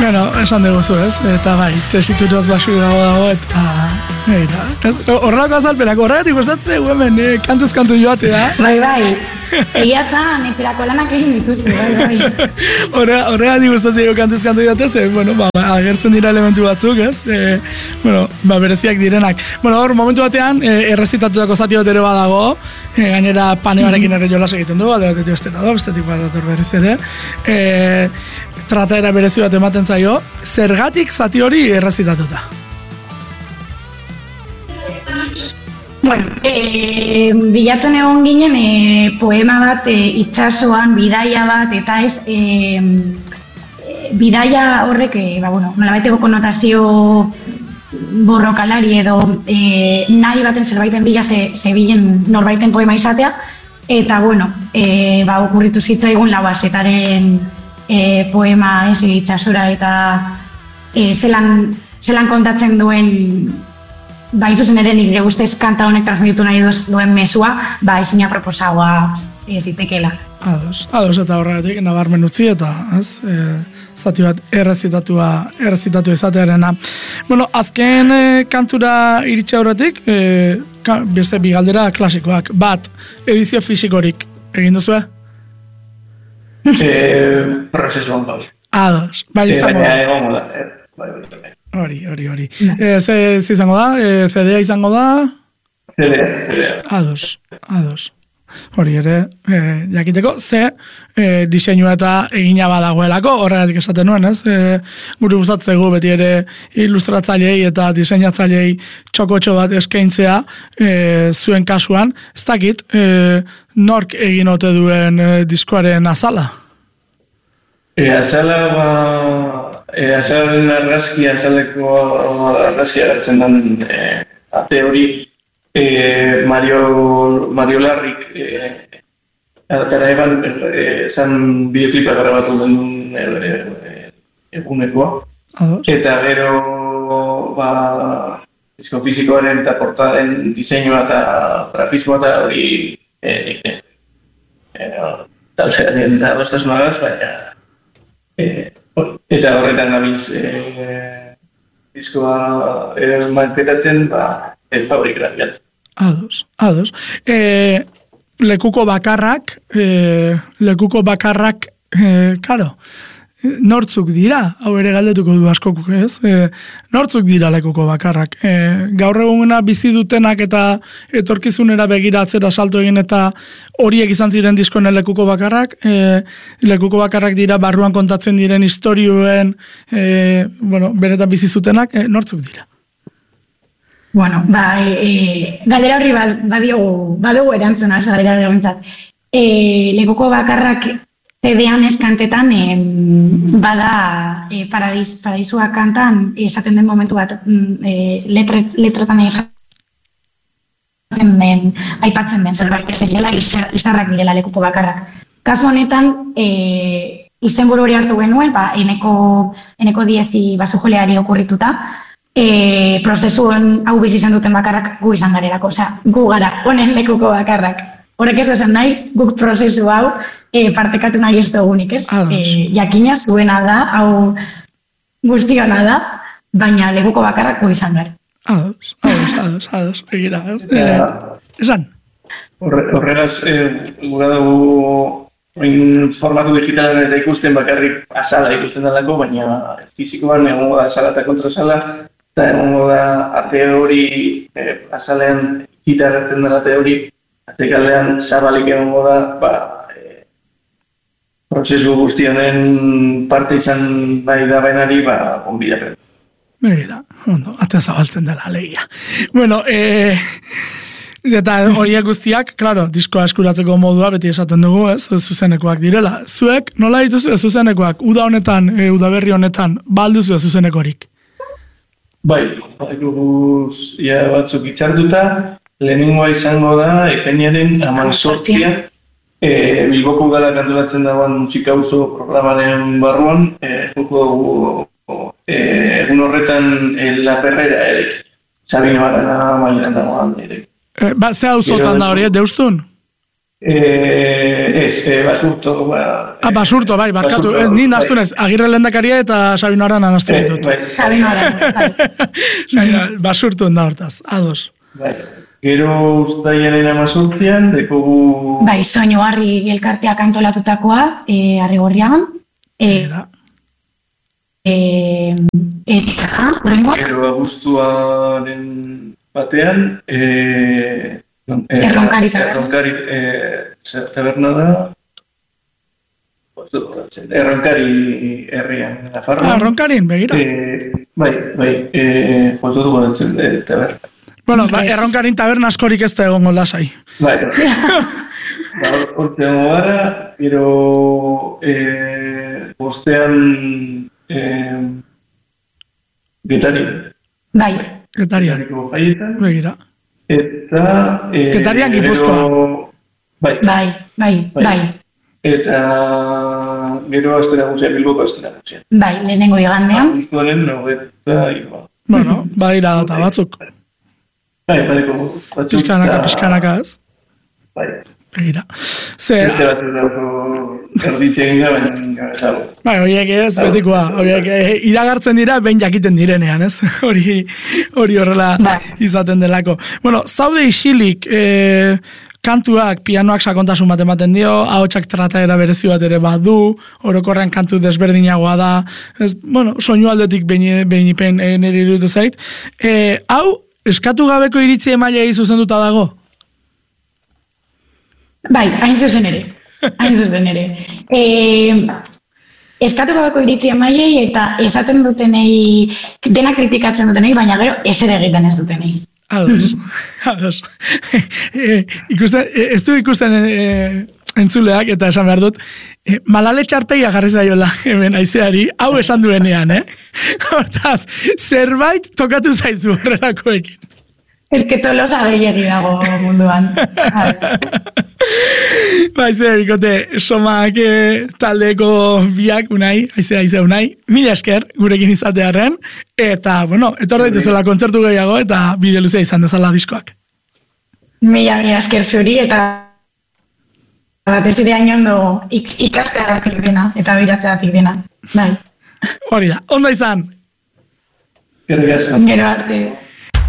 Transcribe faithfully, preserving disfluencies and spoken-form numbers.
Bueno, esan dugu zu, ez? Eta bai, tesituraz basu dago dago, eta... Eira, ez? Horrelako azalpenak, horregatik gustatzen hemen, eh, kantuz kantu joatea. Bai, bai. Egia zan, eperako lanak egin dituzu, bai, bai. Horregatik gustatzen kantuz kantu joatea, ze, bueno, ba, agertzen dira elementu batzuk, ez? E, bueno, ba, bereziak direnak. Bueno, hor, momentu batean, e, errezitatutako zati bat ere badago, e, gainera panearekin ere jolas egiten du, bat egatetu estena do, bestetik bat dator berriz ere. E, trataera berezi bat ematen zaio, zergatik zati hori errezitatuta? Bueno, e, bilatzen egon ginen e, poema bat, e, itsasoan, bidaia bat, eta ez, e, e, bidaia horrek, e, ba, bueno, nolabaiteko konotazio borrokalari edo e, nahi baten zerbaiten bila ze, zebilen norbaiten poema izatea, eta, bueno, e, ba, okurritu zitzaigun lauazetaren e, poema ez itsasora, eta e, zelan, zelan kontatzen duen ba, izuzen ere nire guztez kanta honek transmititu nahi duen mesua, ba, izina proposagoa ez zitekela. Ados, ados eta horregatik, nabarmen utzi eta, ez, e, zati bat errezitatua, errezitatu izatearena. Bueno, azken e, kantura iritsi aurretik, e, ka, beste bigaldera klasikoak. Bat, edizio fisikorik egin duzue? E, prozesuan gauz. Ados, bai izango da. Egongo da, bai, bai, bai. Hori, hori, hori. E, ze, ze izango da? E, C D A izango da? C D A, C D A. Ados, ados. Hori ere, e, jakiteko, ze e, diseinua eta egina badagoelako, horregatik esaten nuen, ez? E, guri gustatzegu beti ere ilustratzailei eta diseinatzailei txokotxo bat eskaintzea e, zuen kasuan. Ez dakit, e, nork egin ote duen e, diskoaren azala? E, azala, ba... E, azalaren argazki, azaleko argazki agertzen den e, ate hori e, Mario, Mario Larrik e, atara eban e, zan bideoklipa grabatu den e, e, egunekoa. Ados. Eta gero ba, disko fizikoaren eta portaren diseinua eta grafismoa eta hori e, e, e, talzearen da dostasunagaz, baina e, eta horretan gabiz e, diskoa e, marketatzen, ba, e, fabrikera bilatzen. Ados, ados. E, lekuko bakarrak, e, lekuko bakarrak, e, karo, nortzuk dira, hau ere galdetuko du askok, ez? E, nortzuk dira lekuko bakarrak. E, gaur eguna bizi dutenak eta etorkizunera begiratzera salto egin eta horiek izan ziren diskoen lekuko bakarrak, e, lekuko bakarrak dira barruan kontatzen diren istorioen, e, bueno, benetan bizi zutenak, e, nortzuk dira? Bueno, ba, e, e, galdera horri badiogu, badugu erantzuna, galdera erantzat. E, lekuko bakarrak C D-an eskantetan e, bada e, paradis, paradisua kantan esaten den momentu bat e, letre, letretan esaten den, aipatzen den zerbait ez dela, izarrak direla lekuko bakarrak. Kasu honetan, e, izenburu hori hartu genuen, ba, eneko, eneko diezi basujoleari okurrituta, e, prozesuan hau bizi izan duten bakarrak gu izan garelako, osea, gu gara, honen lekuko bakarrak. Horrek ez esan nahi, guk prozesu hau e, partekatu nahi ez dugunik, ez? E, jakina zuena da, hau guztiona da, baina lekuko bakarrak gu izan gara. Ados, ados, ados, ados, egira, ez? E, esan? Horregaz, e, gura dugu formatu digitalen ez da ikusten bakarrik azala ikusten dalako, baina fizikoan egongo da azala eta kontrasala, eta egongo da ate hori, e, azalean gitarratzen dela ate hori, atzekalean zabalik egongo da, ba, e, prozesu guzti honen parte izan nahi da bainari, ba, onbidapen. Begira, ondo, atea zabaltzen dela, alegia. Bueno, e, eta horiek guztiak, klaro, diskoa eskuratzeko modua, beti esaten dugu, ez, zuzenekoak direla. Zuek, nola dituzu zuzenekoak, uda honetan, e, udaberri honetan, balduzu zuzenekorik? Bai, bai, guz, ja, batzuk itxartuta, lehenengoa izango da, ekainaren hamazortzia, e, Bilboko udala kantolatzen dagoen musika auzo programaren barruan, e, dugu e, egun horretan e, La Perrera ere, Sabine Barana mailan dagoen ere. E, ba, ze auzotan da hori, deustun? Eh, ez, eh, basurto, ba... Ah, basurto, bai, barkatu. basurto, Ez, ni nastu bai. nez, Agirre lehendakaria eta Sabino Arana nastu Eh, ditut. bai, Sabino Arana, bai. Sabino, basurtu da hortaz, ados. bai. Gero ustaiaren amazortzian, dekogu... Bai, soinu harri elkarteak antolatutakoa, e, Arrigorriagan. E, Era. e, eta, horrengoak, Gero abuztuaren batean, eh, non, eh, Erronkari taberna. Erronkari eh, zer taberna da... Erronkari herrian, Nafarroan. Ah, Ronkarin, begira. Eh, bai, bai, eh, jozu dugu dentzen eh, taberna. Bueno, ba, Erronkarin taberna askorik ez da egongo lasai. Bai, ba, hortze dago gara, gero eh, bostean eh, Getari. bai, Getarian, Getariko jaietan. begira. Eta... Eh, Getarian Gipuzkoa. gero- Bai, bai, bai, Bai. bai, eta gero astera guzia, Bilboko astera guzia. bai, lehenengo igandean. Abuztuaren nogeta irua. Bueno, badira eta batzuk. Bai, badeko batzuk. Pizkanaka, eta- pizkanaka ez. Bai, Begira. Ze, beste batzuk dago erditzen gara, baina gara dago. bai, horiek ez, betikoa. Horiek eh, iragartzen dira, behin jakiten direnean, ez? Hori hori horrela Bai. izaten delako. Bueno, zaude isilik, eh, kantuak, pianoak sakontasun bat ematen dio, ahotsak trataera berezi bat ere badu, orokorrean kantu desberdinagoa da, ez, bueno, soinu aldetik behin, behin e, niri iruditu zait. E, hau, eskatu gabeko iritzi emailei zuzenduta dago? Bai, hain zuzen ere. Hain zuzen ere. E, eskatu gabeko iritzi emaiei eta esaten dutenei, dena kritikatzen dutenei, baina gero ezer egiten ez dutenei. Ados, ados. e, ikusten, e, ez du ikusten e, entzuleak, eta esan behar dut, e, malale txarpeia jarri zaiola hemen aizeari, hau esan duenean, eh? Hortaz, zerbait tokatu zaizu horrelakoekin. Ez que tolosa gehiagi dago munduan. Baize, bikote, somak e, taldeko biak unai, aize, aize unai, mila esker gurekin izatearen, eta, bueno, etor daitezela kontzertu gehiago, eta bide luzea izan dezala diskoak. Mila, mila esker zuri, eta batez ere hain ondo ik, ikasteagatik dena, eta biratzeagatik dena. Bai, Hori da, ondo izan! Gerrik asko. gero arte.